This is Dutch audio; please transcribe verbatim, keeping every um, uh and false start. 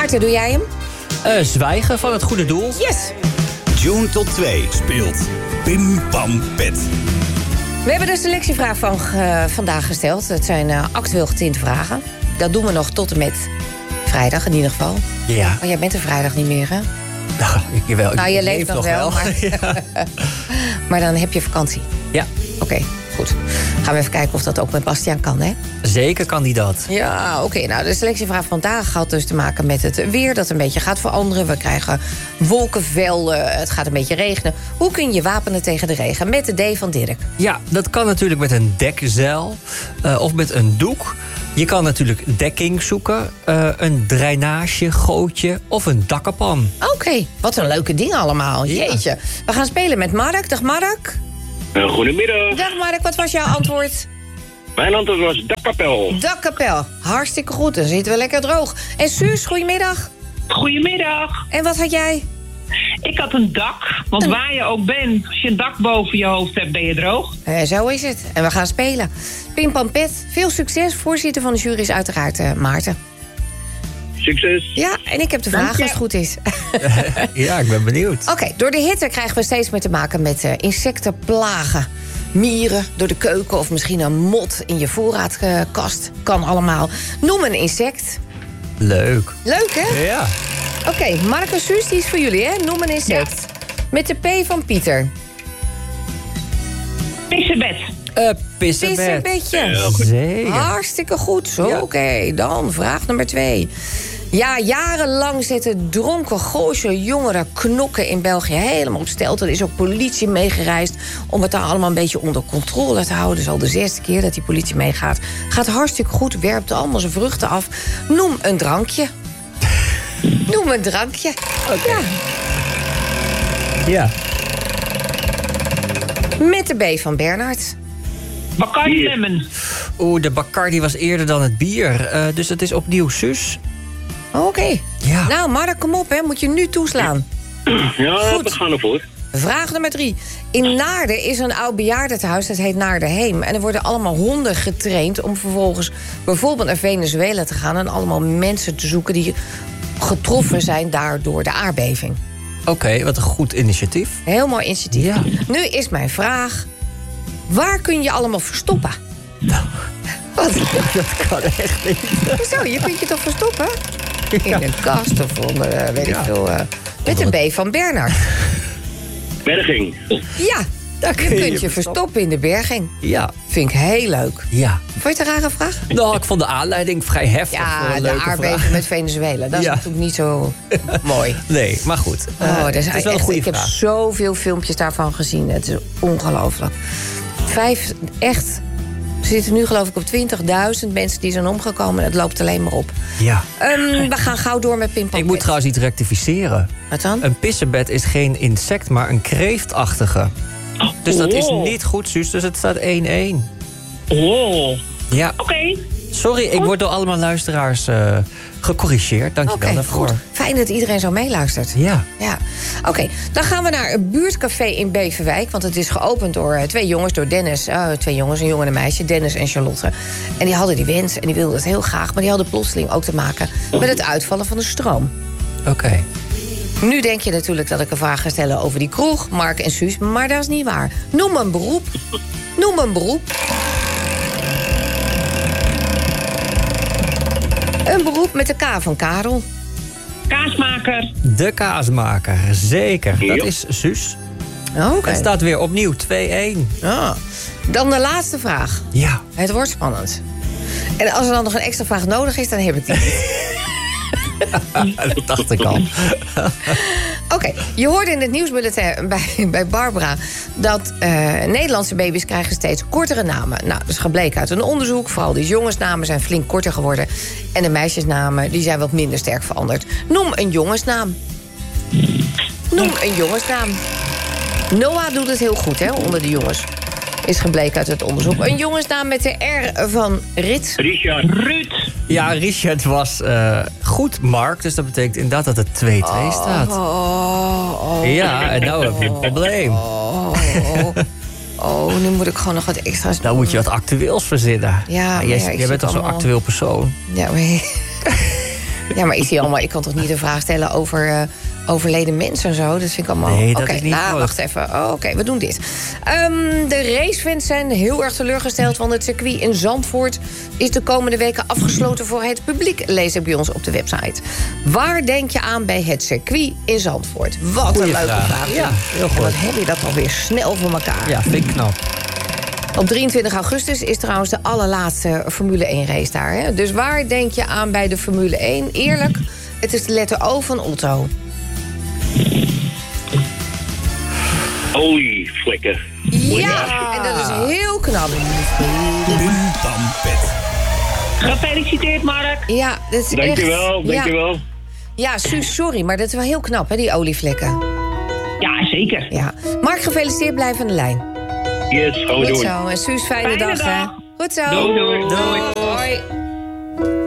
Maarten, doe jij hem? Uh, zwijgen van het goede doel. Yes! June tot twee speelt Pim Pam Pet. We hebben de selectievraag van uh, vandaag gesteld. Het zijn uh, actueel getinte vragen. Dat doen we nog tot en met vrijdag in ieder geval. Ja. Maar jij bent er vrijdag niet meer, hè? Nou, ik, wel, nou je ik leeft nog wel, wel. Maar... ja. maar dan heb je vakantie. Ja. Oké, okay, goed. Gaan we even kijken of dat ook met Bastiaan kan, hè? Zeker kan die dat. Ja, oké. Okay. Nou, de selectievraag van vandaag had dus te maken met het weer... dat een beetje gaat veranderen. We krijgen wolkenvelden, het gaat een beetje regenen. Hoe kun je wapenen tegen de regen? Met de D van Dirk. Ja, dat kan natuurlijk met een dekzeil uh, of met een doek. Je kan natuurlijk dekking zoeken, uh, een drainage, gootje of een dakkenpan. Oké, okay. Wat een leuke dingen allemaal. Jeetje. Ja. We gaan spelen met Mark. Dag Mark. Uh, goedemiddag. Dag Mark, wat was jouw antwoord? Mijn antwoord was dakkapel. Dakkapel, hartstikke goed. Dan zitten we lekker droog. En Suus, goedemiddag. Goedemiddag. En wat had jij? Ik had een dak, want een... waar je ook bent, als je een dak boven je hoofd hebt, ben je droog. Eh, zo is het. En we gaan spelen. Pim Pam Pet, veel succes. Voorzitter van de jury is uiteraard uh, Maarten. Succes. Ja, en ik heb de vraag als het goed is. Ja, ik ben benieuwd. Oké, okay, door de hitte krijgen we steeds meer te maken met uh, insectenplagen. Mieren door de keuken of misschien een mot in je voorraadkast. Kan allemaal. Noem een insect. Leuk. Leuk, hè? Ja. Oké, okay, Marcus Suus, die is voor jullie, hè? Noem een insect. Ja. Met de P van Pieter. Pissebed. Uh, pissebed. Pissebedje. Zeker. Hartstikke goed. Zo, ja. Oké, okay, dan vraag nummer twee. Ja, jarenlang zetten dronken Gooise jongeren knokken in België helemaal op stelten. Er is ook politie meegereisd om het daar allemaal een beetje onder controle te houden. Het is al de zesde keer dat die politie meegaat. Gaat hartstikke goed, werpt allemaal zijn vruchten af. Noem een drankje. Noem een drankje. Okay. Ja. Ja. Met de B van Bernhard. Bacardi Lemon. Oeh, de Bacardi was eerder dan het bier. Uh, dus het is opnieuw Suus. Oké. Okay. Ja. Nou, Mark, kom op, hè. Moet je nu toeslaan. Ja, goed. We gaan ervoor. Vraag nummer drie. In Naarden is een oud bejaardentehuis, dat heet Naardenheem. En er worden allemaal honden getraind om vervolgens bijvoorbeeld naar Venezuela te gaan... en allemaal mensen te zoeken die getroffen zijn daardoor de aardbeving. Oké, okay, wat een goed initiatief. Heel mooi initiatief. Ja. Nu is mijn vraag, waar kun je allemaal verstoppen? Nou, wat? Dat kan echt niet. Hoezo, je kunt je toch verstoppen? In een kast of onder, uh, weet ja. ik veel... Uh, met een B van Bernhard. Berging. Ja, daar kun je, je kunt je, je verstoppen in de berging. Ja. Vind ik heel leuk. Ja. Vond je het een rare vraag? Nou, ik vond de aanleiding vrij heftig. Ja, de aardbeving vraag. Met Venezuela. Dat is ja. natuurlijk niet zo mooi. Nee, maar goed. Uh, oh, dat is het is wel echt, een goede ik vraag. heb zoveel filmpjes daarvan gezien. Het is ongelooflijk. Vijf, echt... Er zitten nu geloof ik op twintigduizend mensen die zijn omgekomen. Het loopt alleen maar op. Ja. Um, we gaan gauw door met Pim Pam Ik moet trouwens iets rectificeren. Wat dan? Een pissebed is geen insect, maar een kreeftachtige. Dus dat is niet goed, Suus. Dus het staat één-één. Oh. Ja. Oké. Okay. Sorry, ik word door allemaal luisteraars uh, gecorrigeerd. Dank je wel okay, daarvoor. Goed. Fijn dat iedereen zo meeluistert. Ja. ja. Oké, okay, dan gaan we naar een buurtcafé in Beverwijk. Want het is geopend door uh, twee jongens, door Dennis. Uh, twee jongens, een jongen en een meisje, Dennis en Charlotte. En die hadden die wens en die wilden het heel graag. Maar die hadden plotseling ook te maken met het uitvallen van de stroom. Oké. Okay. Nu denk je natuurlijk dat ik een vraag ga stellen over die kroeg, Mark en Suus. Maar dat is niet waar. Noem een beroep. Noem een beroep. Een beroep met de K van Karel. Kaasmaker. De kaasmaker, zeker. Ja. Dat is Suus. Oh, okay. Het staat weer opnieuw, twee-één. Ah. Dan de laatste vraag. Ja. Het wordt spannend. En als er dan nog een extra vraag nodig is, dan heb ik die niet. Dat dacht ik al. Oké, okay, je hoorde in het nieuwsbulletin bij, bij Barbara... dat uh, Nederlandse baby's krijgen steeds kortere namen. Nou, dat is gebleken uit een onderzoek. Vooral die jongensnamen zijn flink korter geworden. En de meisjesnamen die zijn wat minder sterk veranderd. Noem een jongensnaam. Noem een jongensnaam. Noah doet het heel goed, hè, onder de jongens. Is gebleken uit het onderzoek. Een jongensnaam met de R van Rit. Richard. Ruud. Ja, Richard was uh, goed, Mark. Dus dat betekent inderdaad dat het twee-twee oh, staat. Oh, oh, ja, en nou heb je een probleem. Oh, oh, oh, nu moet ik gewoon nog wat extra's doen. Dan moet je wat actueels verzinnen. Ja, maar jij, ja, jij bent toch zo'n allemaal... actueel persoon? Ja, maar... Ja, maar is die allemaal... Ik kan toch niet een vraag stellen over uh, overleden mensen en zo? Dat vind ik allemaal... Nee, dat Oké, is niet nou, nodig. wacht even. Oh, Oké, okay, we doen dit. Um, de racefans zijn heel erg teleurgesteld... want het circuit in Zandvoort is de komende weken afgesloten voor het publiek... lees ik bij ons op de website. Waar denk je aan bij het circuit in Zandvoort? Wat Goeie een leuke vraag. vraag. Ja, heel en goed. wat heb je dat alweer snel voor elkaar. Ja, vind ik knap. Op drieëntwintig augustus is trouwens de allerlaatste Formule één race daar. Hè? Dus waar denk je aan bij de Formule één? Eerlijk, het is de letter O van Otto. Olievlekken. Ja, en dat is heel knap. Pim Pam Pet. Gefeliciteerd, Mark. Ja, dat is Dankjewel, echt... dankjewel. Ja, ja, Suus, sorry, maar dat is wel heel knap, hè, die olievlekken. Ja, zeker. Ja. Mark, gefeliciteerd, blijf aan de lijn. Yes, gaan we Goed doen. zo. En Suus, fijne, Fijne dag, hè. dag. Goed zo. Doei, doei. Doei. Hoi.